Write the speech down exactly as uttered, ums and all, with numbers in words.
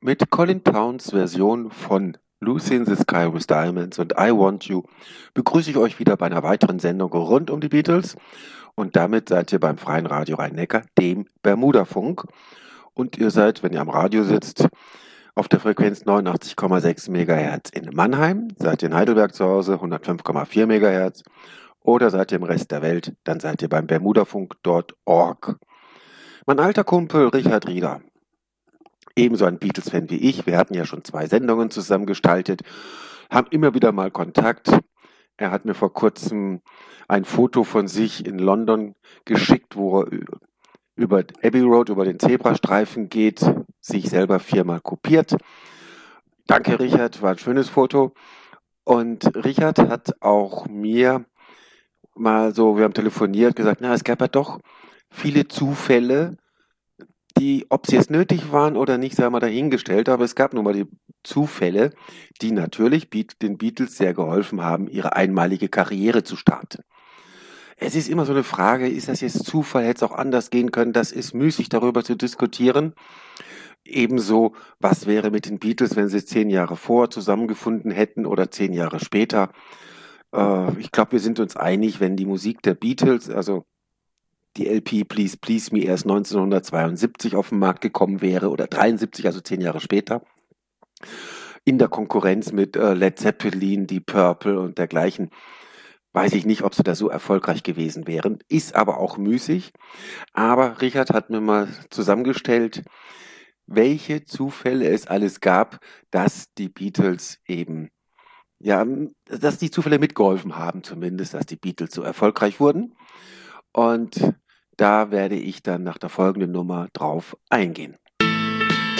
Mit Colin Towns Version von Lucy in the Sky with Diamonds und I Want You begrüße ich euch wieder bei einer weiteren Sendung rund um die Beatles. Und damit seid ihr beim Freien Radio Rhein-Neckar, dem Bermuda-Funk. Und ihr seid, wenn ihr am Radio sitzt, auf der Frequenz neunundachtzig Komma sechs Megahertz in Mannheim, seid ihr in Heidelberg zu Hause, hundertfünf Komma vier Megahertz, oder seid ihr im Rest der Welt, dann seid ihr beim bermudafunk punkt org. Mein alter Kumpel Richard Rieder, ebenso ein Beatles-Fan wie ich, wir hatten ja schon zwei Sendungen zusammen gestaltet, haben immer wieder mal Kontakt. Er hat mir vor kurzem ein Foto von sich in London geschickt, wo er über Abbey Road, über den Zebrastreifen geht, sich selber viermal kopiert. Danke, Richard, war ein schönes Foto. Und Richard hat auch mir mal so, wir haben telefoniert, gesagt, na, es gab ja doch viele Zufälle, die, ob sie jetzt nötig waren oder nicht, sei mal dahingestellt, aber es gab nun mal die Zufälle, die natürlich den Beatles sehr geholfen haben, ihre einmalige Karriere zu starten. Es ist immer so eine Frage, ist das jetzt Zufall, hätte es auch anders gehen können, das ist müßig darüber zu diskutieren. Ebenso, was wäre mit den Beatles, wenn sie zehn Jahre vor zusammengefunden hätten oder zehn Jahre später. Äh, ich glaube, wir sind uns einig, wenn die Musik der Beatles, also die L P Please Please Me erst neunzehnhundertzweiundsiebzig auf den Markt gekommen wäre oder dreiundsiebzig, also zehn Jahre später, in der Konkurrenz mit äh, Led Zeppelin, Deep Purple und dergleichen, weiß ich nicht, ob sie da so erfolgreich gewesen wären, ist aber auch müßig. Aber Richard hat mir mal zusammengestellt, welche Zufälle es alles gab, dass die Beatles eben, ja, dass die Zufälle mitgeholfen haben zumindest, dass die Beatles so erfolgreich wurden. Und da werde ich dann nach der folgenden Nummer drauf eingehen.